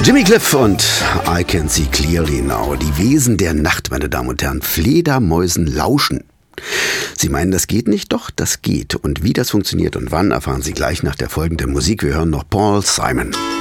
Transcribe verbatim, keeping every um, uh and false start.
Jimmy Cliff und I Can See Clearly Now. Die Wesen der Nacht, meine Damen und Herren. Fledermäusen lauschen. Sie meinen, das geht nicht? Doch, das geht. Und wie das funktioniert und wann, erfahren Sie gleich nach der folgenden Musik. Wir hören noch Paul Simon.